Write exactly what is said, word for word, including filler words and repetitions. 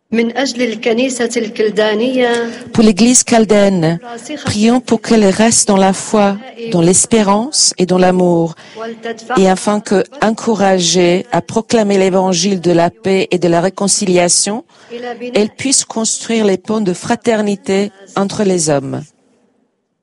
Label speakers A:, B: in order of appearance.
A: Pour l'Église chaldéenne, prions pour qu'elle reste dans la foi, dans l'espérance et dans l'amour, et afin que, encouragée à proclamer l'évangile de la paix et de la réconciliation, elle puisse construire les ponts de fraternité entre les hommes.